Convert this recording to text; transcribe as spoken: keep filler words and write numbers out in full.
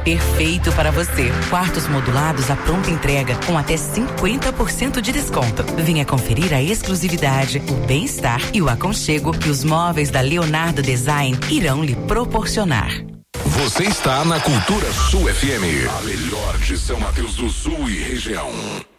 perfeito para você. Quartos modulados à pronta entrega com até cinquenta por cento de desconto. Venha conferir a exclusividade, o bem-estar e o aconchego que os móveis da Leonardo Design irão lhe proporcionar. Você está na Cultura Sul F M, a melhor de São Mateus do Sul e região.